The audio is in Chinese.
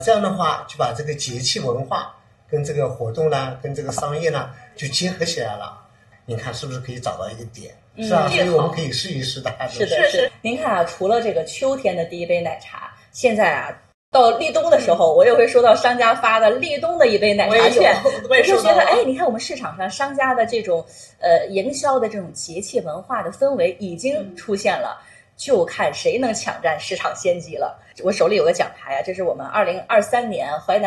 这样的话就把这个节气文化跟这个活动呢，跟这个商业呢就结合起来了。你看是不是可以找到一个点？是啊，所以我们可以试一试的。 是的，是的。您看啊，除了这个秋天的第一杯奶茶，现在啊，到立冬的时候，我也会收到商家发的立冬的一杯奶茶券。我就觉得，哎，你看我们市场上商家的这种营销的这种节气文化的氛围已经出现了。就看谁能抢占市场先机了。我手里有个奖牌啊，这是我们2023年淮南